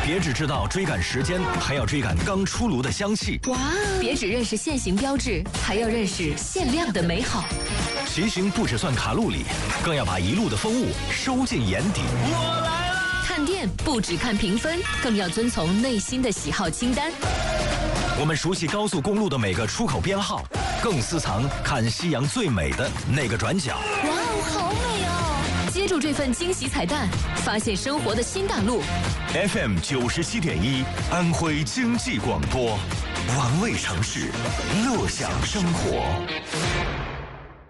别只知道追赶时间，还要追赶刚出炉的香气。 哇！别只认识限行标志，还要认识限量的美好。 骑行不只算卡路里，更要把一路的风物收进眼底。 我来了！ 看店不只看评分，更要遵从内心的喜好清单。 我们熟悉高速公路的每个出口编号，更私藏看夕阳最美的那个转角。 哇哦，好美哦！接住这份惊喜彩蛋，发现生活的新大陆。 FM 97.1，安徽经济广播，玩味城市，乐享生活。